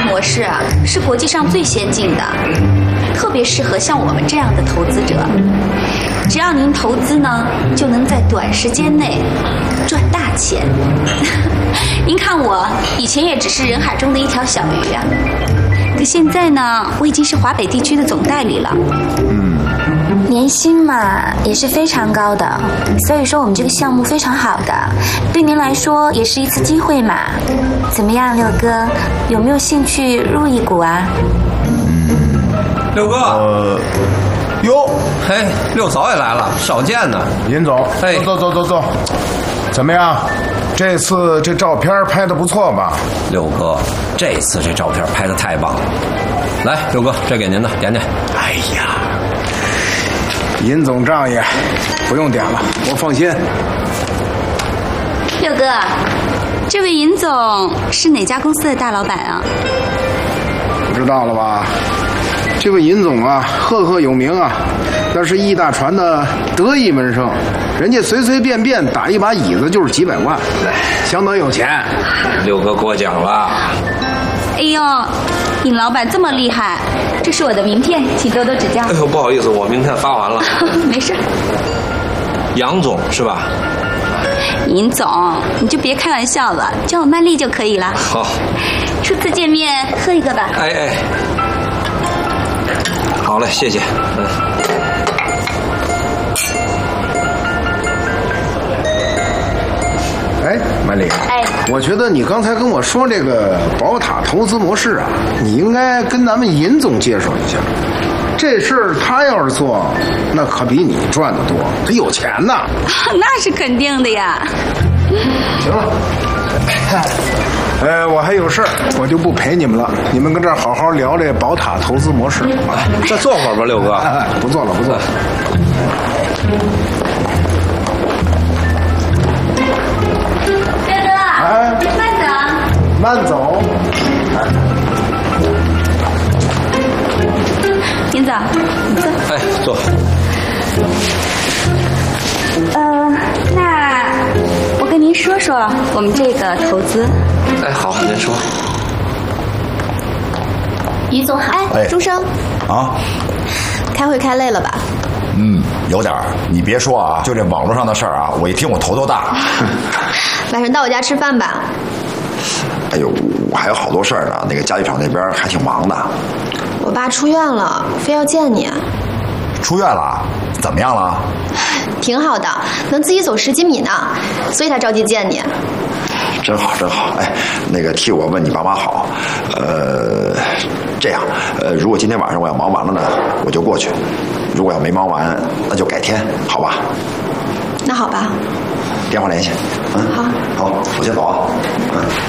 模式啊，是国际上最先进的，特别适合像我们这样的投资者。只要您投资呢，就能在短时间内赚大钱。您看我以前也只是人海中的一条小鱼啊，可现在呢，我已经是华北地区的总代理了。 年薪嘛也是非常高的，所以说我们这个项目非常好的，对您来说也是一次机会嘛。怎么样，六哥，有没有兴趣入一股啊？ 六哥， 哟， 嘿，六嫂也来了，少见呢。 尹总， 哎， 走，怎么样？这次这照片拍得不错吧？ 六哥，这次这照片拍得太棒了。来，六哥，这给您的，点点。 哎呀，尹总仗义，不用点了，我放心。 六哥，这位尹总是哪家公司的大老板啊？ 不知道了吧？这位尹总啊，赫有名啊，那是易大传的得意门生，人家随随便便打一把椅子就是几百万，相当有钱。 六哥过奖了。 哎呦，尹老板这么厉害，这是我的名片，请多多指教。 哎呦，不好意思，我名片发完了。 没事。 杨总是吧？ 尹总，你就别开玩笑了，叫我曼丽就可以了。 好， 初次见面，喝一个吧。 哎，好嘞，谢谢。 哎，曼丽，我觉得你刚才跟我说这个宝塔投资模式啊，你应该跟咱们尹总介绍一下。这事儿他要是做，那可比你赚得多，他有钱呐。 那是肯定的呀。 行了，我还有事儿，我就不陪你们了。你们跟这儿好好聊这宝塔投资模式。 再坐会儿吧，六哥。 不坐了。 六哥，慢走。尹总，你坐。 哎，坐。 那我跟您说说我们这个投资。 哎，好，您说。 于总好。 哎， 钟生。 啊。 开会开累了吧？ 有点儿。你别说啊，就这网络上的事儿啊，我一听我头都大。 晚上到我家吃饭吧。 哎呦，我还有好多事儿呢，那个家具厂那边还挺忙的。 我爸出院了，非要见你。 出院了？怎么样了？ 挺好的，能自己走10几米呢，所以他着急见你。 真好。哎，那个替我问你爸妈好。这样，如果今天晚上我要忙完了呢，我就过去；如果要没忙完，那就改天，好吧？ 那好吧。 电话联系。好，我先走啊。